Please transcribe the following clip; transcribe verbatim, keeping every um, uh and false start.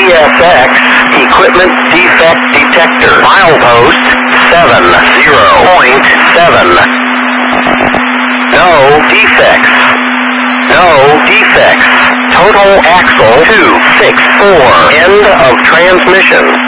S X, equipment defect detector, milepost seven zero point seven. No defects. No defects. Total axle two six four. End of transmission.